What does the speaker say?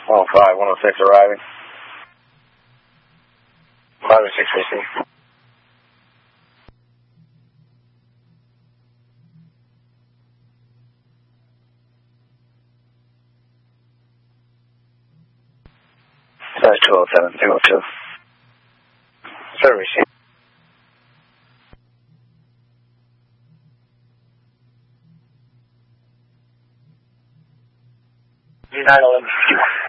105, 106 arriving. 506 receive. Size 207, 202. Sir, receive. G911.